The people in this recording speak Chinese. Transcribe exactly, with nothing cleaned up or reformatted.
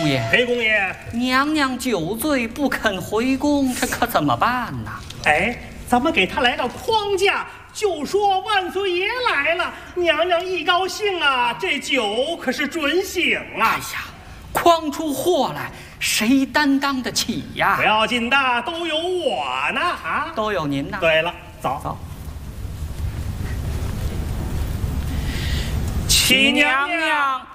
公爷， 裴公爷， 娘娘酒醉不肯回宫，这可怎么办呢？ 哎，咱们给他来个框架，就说万岁爷来了，娘娘一高兴啊，这酒可是准醒啊！ 哎呀，诓出祸来，谁担当得起呀？ 不要紧的，都有我呢啊， 都有您呢。 对了，走走。 启娘娘。